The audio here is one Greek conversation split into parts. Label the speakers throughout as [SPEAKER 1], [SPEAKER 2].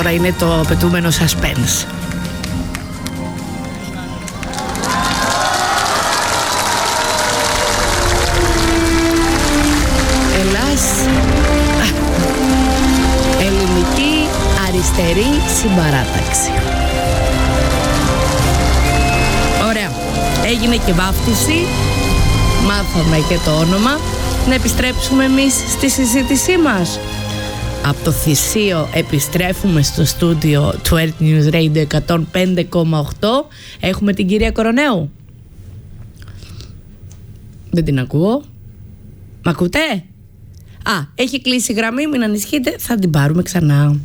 [SPEAKER 1] τώρα είναι το απαιτούμενο suspense. Ελληνική αριστερή συμπαράταξη. Ωραία. Έγινε και βάφτιση. Μάθαμε και το όνομα. Να επιστρέψουμε εμείς στη συζήτησή μας. Από το Θησίο επιστρέφουμε στο στούντιο του Earth News Radio 105,8. Έχουμε την κυρία Κορονέου. Δεν την ακούω. Μ' ακούτε? Έχει κλείσει η γραμμή, μην ανησυχείτε, θα την πάρουμε ξανά.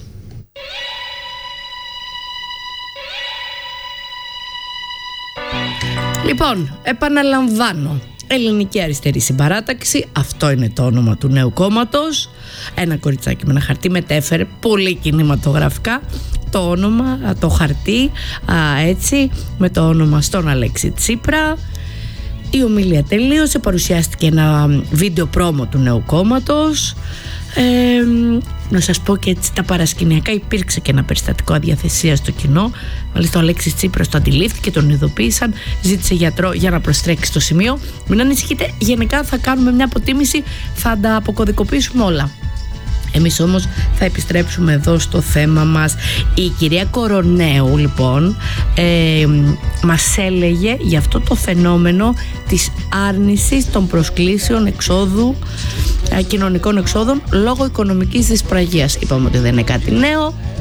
[SPEAKER 1] Λοιπόν, επαναλαμβάνω. Ελληνική Αριστερή Συμπαράταξη, αυτό είναι το όνομα του νέου κόμματος. Ένα κοριτσάκι με ένα χαρτί μετέφερε πολύ κινηματογραφικά το όνομα, το χαρτί, έτσι, με το όνομα στον Αλέξη Τσίπρα. Η ομιλία τελείωσε, παρουσιάστηκε ένα βίντεο πρόμο του νέου κόμματος. Να σας πω και έτσι τα παρασκηνιακά, υπήρξε και ένα περιστατικό αδιαθεσίας στο κοινό. Μάλιστα ο Αλέξης Τσίπρας το αντιλήφθηκε, τον ειδοποίησαν, ζήτησε γιατρό για να προστρέξει στο σημείο. Μην ανησυχείτε, γενικά θα κάνουμε μια αποτίμηση, θα τα αποκωδικοποιήσουμε όλα. Εμείς όμως θα επιστρέψουμε εδώ στο θέμα μας. Η κυρία Κορονέου λοιπόν μας έλεγε για αυτό το φαινόμενο της άρνησης των προσκλήσεων εξόδου, κοινωνικών εξόδων λόγω οικονομικής δυσπραγίας. Είπαμε ότι δεν είναι κάτι νέο,